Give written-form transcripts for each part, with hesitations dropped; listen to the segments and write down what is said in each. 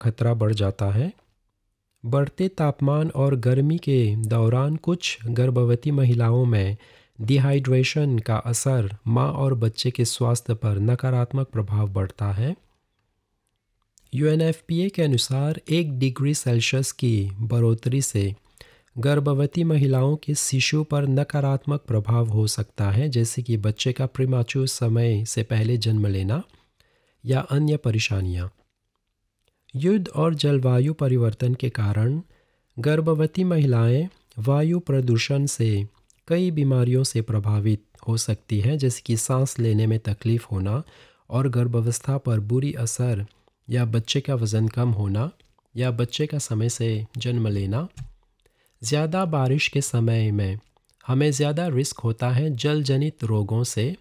खतरा बढ़ जाता है। बढ़ते तापमान और गर्मी के दौरान कुछ गर्भवती महिलाओं में डिहाइड्रेशन का असर माँ और बच्चे के स्वास्थ्य पर नकारात्मक प्रभाव पड़ता है। यूएनएफपीए के अनुसार 1 डिग्री सेल्सियस की बढ़ोतरी से गर्भवती महिलाओं के शिशु पर नकारात्मक प्रभाव हो सकता है, जैसे कि बच्चे का प्रीमाच्योर समय से पहले जन्म लेना या अन्य परेशानियां। युद्ध और जलवायु परिवर्तन के कारण गर्भवती महिलाएं वायु प्रदूषण से कई बीमारियों से प्रभावित हो सकती हैं, जैसे कि सांस लेने में तकलीफ होना और गर्भावस्था पर बुरी असर, या बच्चे का वज़न कम होना, या बच्चे का समय से जन्म लेना। ज़्यादा बारिश के समय में हमें ज़्यादा रिस्क होता है जल जनित रोगों से,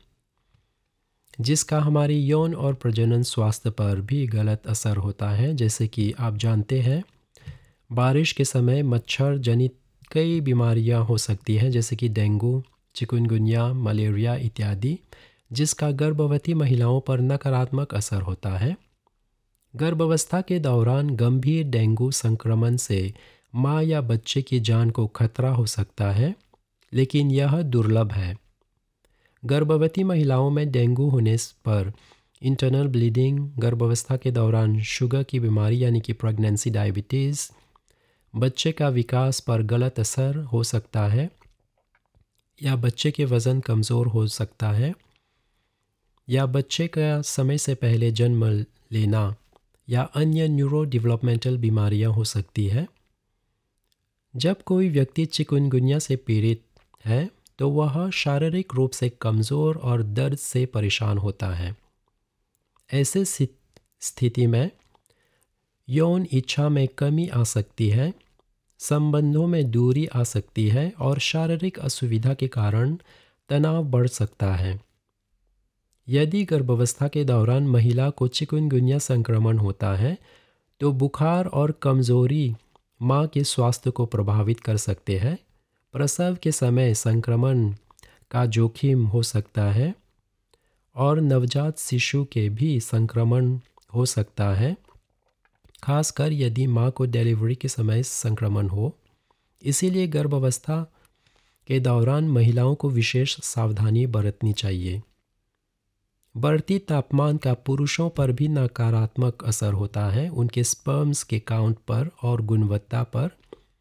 जिसका हमारी यौन और प्रजनन स्वास्थ्य पर भी गलत असर होता है। जैसे कि आप जानते हैं, बारिश के समय मच्छर जनित कई बीमारियां हो सकती हैं, जैसे कि डेंगू, चिकनगुनिया, मलेरिया इत्यादि, जिसका गर्भवती महिलाओं पर नकारात्मक असर होता है। गर्भावस्था के दौरान गंभीर डेंगू संक्रमण से माँ या बच्चे की जान को खतरा हो सकता है, लेकिन यह दुर्लभ है। गर्भवती महिलाओं में डेंगू होने पर इंटरनल ब्लीडिंग, गर्भावस्था के दौरान शुगर की बीमारी यानी कि प्रेगनेंसी डायबिटीज़, बच्चे का विकास पर गलत असर हो सकता है, या बच्चे के वज़न कमज़ोर हो सकता है, या बच्चे का समय से पहले जन्म लेना, या अन्य न्यूरो डेवलपमेंटल बीमारियां हो सकती है। जब कोई व्यक्ति चिकनगुनिया से पीड़ित है तो वह शारीरिक रूप से कमज़ोर और दर्द से परेशान होता है। ऐसे स्थिति में यौन इच्छा में कमी आ सकती है, संबंधों में दूरी आ सकती है और शारीरिक असुविधा के कारण तनाव बढ़ सकता है। यदि गर्भावस्था के दौरान महिला को चिकनगुनिया संक्रमण होता है तो बुखार और कमज़ोरी माँ के स्वास्थ्य को प्रभावित कर सकते हैं। प्रसव के समय संक्रमण का जोखिम हो सकता है और नवजात शिशु के भी संक्रमण हो सकता है, खासकर यदि माँ को डिलीवरी के समय संक्रमण हो। इसीलिए गर्भावस्था के दौरान महिलाओं को विशेष सावधानी बरतनी चाहिए। बढ़ती तापमान का पुरुषों पर भी नकारात्मक असर होता है, उनके स्पर्म्स के काउंट पर और गुणवत्ता पर,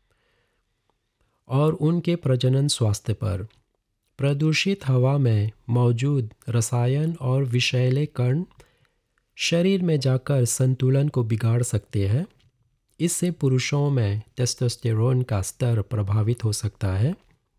और उनके प्रजनन स्वास्थ्य पर। प्रदूषित हवा में मौजूद रसायन और विषैले कण शरीर में जाकर संतुलन को बिगाड़ सकते हैं। इससे पुरुषों में टेस्टोस्टेरोन का स्तर प्रभावित हो सकता है।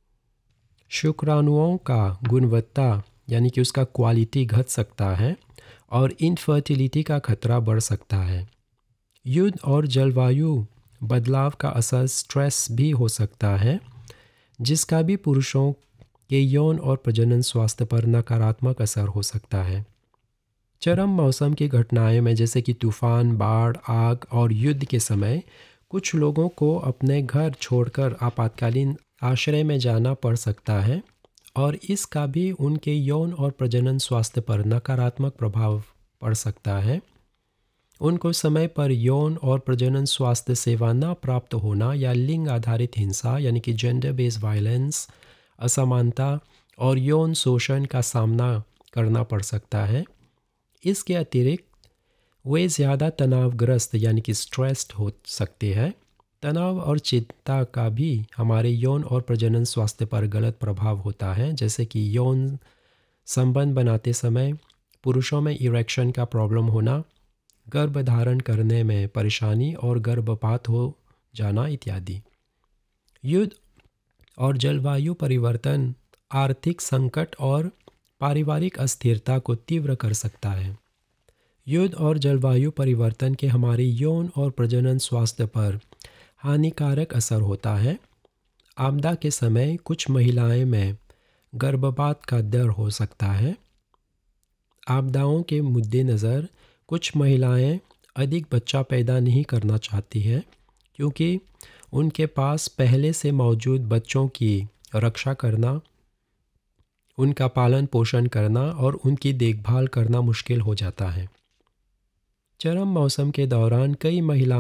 शुक्राणुओं का गुणवत्ता यानी कि उसका क्वालिटी घट सकता है और इनफर्टिलिटी का खतरा बढ़ सकता है। युद्ध और जलवायु बदलाव का असर स्ट्रेस भी हो सकता है, जिसका भी पुरुषों के यौन और प्रजनन स्वास्थ्य पर नकारात्मक असर हो सकता है। चरम मौसम की घटनाएं में जैसे कि तूफान, बाढ़, आग और युद्ध के समय कुछ लोगों को अपने घर छोड़कर आपातकालीन आश्रय में जाना पड़ सकता है और इसका भी उनके यौन और प्रजनन स्वास्थ्य पर नकारात्मक प्रभाव पड़ सकता है। उनको समय पर यौन और प्रजनन स्वास्थ्य सेवा न प्राप्त होना या लिंग आधारित हिंसा यानी कि जेंडर बेस्ड वायलेंस, असमानता और यौन शोषण का सामना करना पड़ सकता है। इसके अतिरिक्त वे ज़्यादा तनावग्रस्त यानी कि स्ट्रेस्ड हो सकते हैं। तनाव और चिंता का भी हमारे यौन और प्रजनन स्वास्थ्य पर गलत प्रभाव होता है, जैसे कि यौन संबंध बनाते समय पुरुषों में इरेक्शन का प्रॉब्लम होना, गर्भधारण करने में परेशानी और गर्भपात हो जाना इत्यादि। युद्ध और जलवायु परिवर्तन आर्थिक संकट और पारिवारिक अस्थिरता को तीव्र कर सकता है। युद्ध और जलवायु परिवर्तन के हमारे यौन और प्रजनन स्वास्थ्य पर हानिकारक असर होता है। आपदा के समय कुछ महिलाएं में गर्भपात का दर हो सकता है। आपदाओं के मद्देनज़र कुछ महिलाएं अधिक बच्चा पैदा नहीं करना चाहती हैं, क्योंकि उनके पास पहले से मौजूद बच्चों की रक्षा करना, उनका पालन पोषण करना और उनकी देखभाल करना मुश्किल हो जाता है। चरम मौसम के दौरान कई महिलाओं